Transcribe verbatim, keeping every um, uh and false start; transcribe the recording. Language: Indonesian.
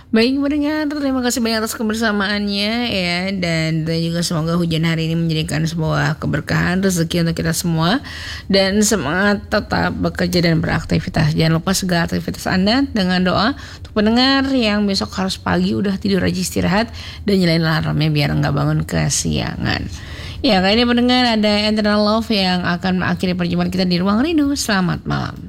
Baik pendengar, terima kasih banyak atas kebersamaannya ya. Dan juga semoga hujan hari ini menjadikan sebuah keberkahan rezeki untuk kita semua. Dan semangat tetap bekerja dan beraktivitas. Jangan lupa segala aktivitas Anda dengan doa. Untuk pendengar yang besok harus pagi udah tidur aja istirahat. Dan nyalain alarmnya biar nggak bangun kesiangan. Ya, kali ini pendengar ada Eternal Love yang akan mengakhiri perjumpaan kita di Ruang Rindu. Selamat malam.